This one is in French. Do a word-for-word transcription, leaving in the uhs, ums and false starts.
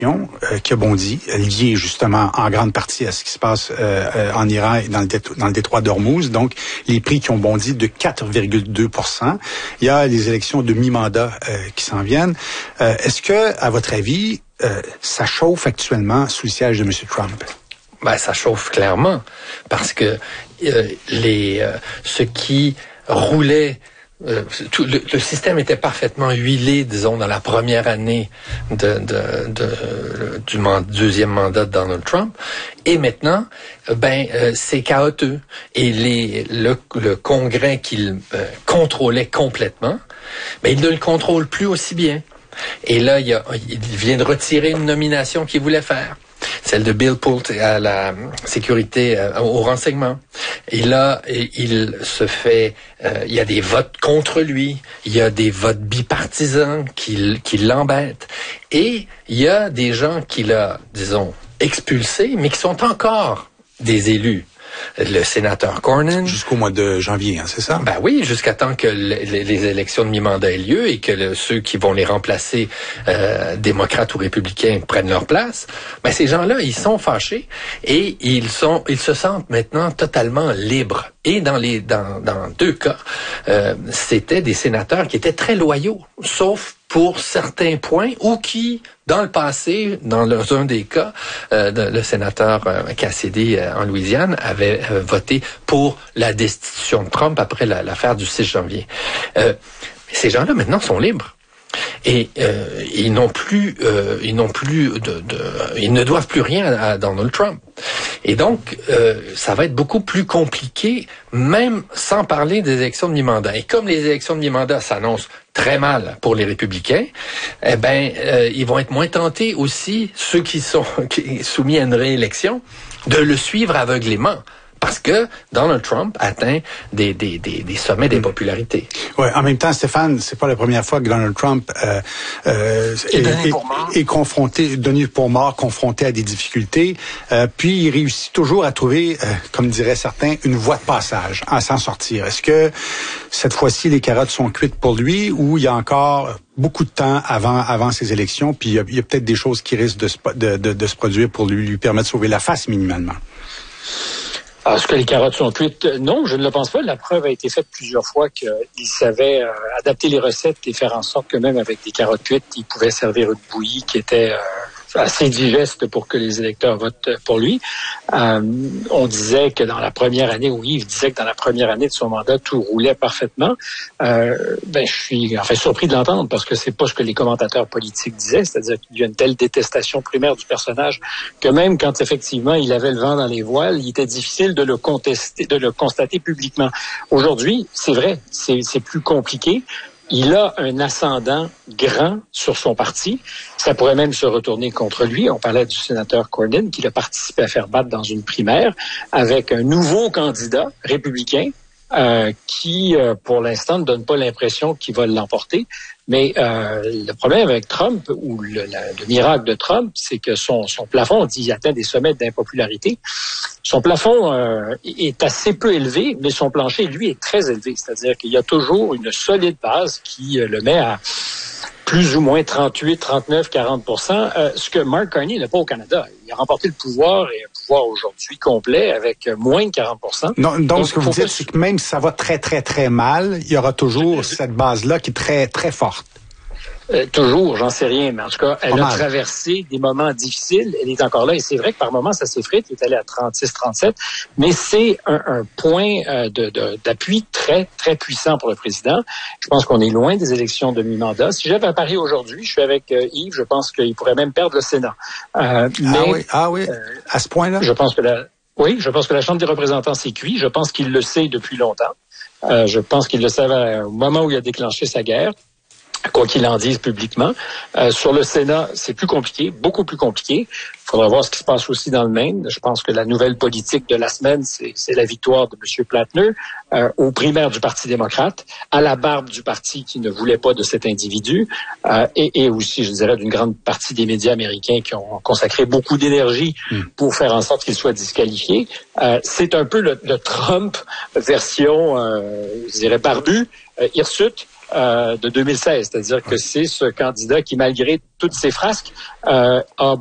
Euh, qui a bondi, lié justement en grande partie à ce qui se passe euh, euh, en Iran et dans le, dé- dans le détroit d'Ormuz. Donc, les prix qui ont bondi de quatre virgule deux pour cent. Il y a les élections de mi-mandat euh, qui s'en viennent. Euh, est-ce que, à votre avis, euh, ça chauffe actuellement sous le siège de M. Trump? Ben, ça chauffe clairement parce que euh, les euh, ce qui roulait Euh, tout, le, le système était parfaitement huilé, disons, dans la première année de, de, de, du man, deuxième mandat de Donald Trump. Et maintenant, ben, euh, c'est chaotique. Et les, le, le Congrès qu'il euh, contrôlait complètement, ben, il ne le contrôle plus aussi bien. Et là, il, a, il vient de retirer une nomination qu'il voulait faire. Celle de Bill Pulte à la sécurité, euh, au renseignement. Et là, il se fait, euh, il y a des votes contre lui, il y a des votes bipartisans qui, qui l'embêtent. Et il y a des gens qu'il a, disons, expulsés, mais qui sont encore des élus. Le sénateur Cornyn. Jusqu'au mois de janvier, hein, c'est ça? Ben oui, jusqu'à temps que les, les élections de mi-mandat aient lieu et que le, ceux qui vont les remplacer, euh, démocrates ou républicains, prennent leur place. Ben ces gens-là, ils sont fâchés et ils sont, ils se sentent maintenant totalement libres. Et dans les, dans, dans deux cas, euh, c'était des sénateurs qui étaient très loyaux, sauf pour certains points, ou qui, dans le passé, dans le, un des cas, euh, de, le sénateur euh, Cassidy euh, en Louisiane avait euh, voté pour la destitution de Trump après la, l'affaire du six janvier. Euh, ces gens-là, maintenant, sont libres. Et euh, ils n'ont plus, euh, ils n'ont plus de, de, ils ne doivent plus rien à Donald Trump. Et donc, euh, ça va être beaucoup plus compliqué, même sans parler des élections de mi-mandat. Et comme les élections de mi-mandat s'annoncent très mal pour les républicains, eh ben, euh, ils vont être moins tentés aussi, ceux qui sont qui soumis à une réélection, de le suivre aveuglément. Parce que Donald Trump atteint des, des, des, des sommets d'impopularité. Oui, en même temps, Stéphane, c'est pas la première fois que Donald Trump euh, euh, est, est, est, est confronté, donné pour mort, confronté à des difficultés. Euh, puis il réussit toujours à trouver, euh, comme diraient certains, une voie de passage, à s'en sortir. Est-ce que cette fois-ci les carottes sont cuites pour lui ou il y a encore beaucoup de temps avant avant ces élections, puis il y a, il y a peut-être des choses qui risquent de se, de, de, de se produire pour lui, lui permettre de sauver la face minimalement? Alors, est-ce que les carottes sont cuites? Non, je ne le pense pas. La preuve a été faite plusieurs fois qu'il savait euh, adapter les recettes et faire en sorte que même avec des carottes cuites, il pouvait servir une bouillie qui était euh, assez digeste pour que les électeurs votent pour lui. Euh, on disait que dans la première année, oui, il disait que dans la première année de son mandat, tout roulait parfaitement. Euh, ben, je suis en fait surpris de l'entendre parce que c'est pas ce que les commentateurs politiques disaient, c'est-à-dire qu'il y a une telle détestation primaire du personnage que même quand effectivement il avait le vent dans les voiles, il était difficile de le contester, de le constater publiquement. Aujourd'hui, c'est vrai, c'est, c'est plus compliqué. Il a un ascendant grand sur son parti. Ça pourrait même se retourner contre lui. On parlait du sénateur Cornyn qui a participé à faire battre dans une primaire avec un nouveau candidat républicain euh, qui, euh, pour l'instant, ne donne pas l'impression qu'il va l'emporter. Mais euh, le problème avec Trump, ou le, la, le miracle de Trump, c'est que son, son plafond, on dit, il atteint des sommets d'impopularité. Son plafond euh, est assez peu élevé, mais son plancher, lui, est très élevé. C'est-à-dire qu'il y a toujours une solide base qui euh, le met à plus ou moins trente-huit, trente-neuf, quarante pour cent, euh, ce que Mark Carney n'a pas au Canada. Il a remporté le pouvoir et un pouvoir aujourd'hui complet avec moins de quarante pour cent. Non, donc, donc, ce que vous dites, c'est que même si ça va très, très, très mal, il y aura toujours cette base-là qui est très, très forte. Euh, toujours, j'en sais rien, mais en tout cas, elle a traversé des moments difficiles, elle est encore là, et c'est vrai que par moments, ça s'effrite, elle est allée à trente-six, trente-sept, mais c'est un, un point euh, de, de, d'appui très, très puissant pour le président. Je pense qu'on est loin des élections de mi-mandat. Si j'avais à Paris aujourd'hui, je suis avec euh, Yves, je pense qu'il pourrait même perdre le Sénat. Euh, mais, ah oui, ah oui, euh, à ce point-là? Je pense que la, oui, je pense que la Chambre des représentants s'est cuite, je pense qu'il le sait depuis longtemps. Euh, je pense qu'il le savait au moment où il a déclenché sa guerre, quoi qu'il en dise publiquement. Euh, sur le Sénat, c'est plus compliqué, beaucoup plus compliqué. Il faudra voir ce qui se passe aussi dans le Maine. Je pense que la nouvelle politique de la semaine, c'est, c'est la victoire de M. Platner euh, aux primaires du Parti démocrate, à la barbe du parti qui ne voulait pas de cet individu, euh, et, et aussi, je dirais, d'une grande partie des médias américains qui ont consacré beaucoup d'énergie mmh. pour faire en sorte qu'il soit disqualifié. Euh, c'est un peu le, le Trump version, euh, je dirais, barbu, euh, hirsute. euh, de deux mille seize. C'est-à-dire que c'est ce candidat qui, malgré toutes ses frasques, euh, a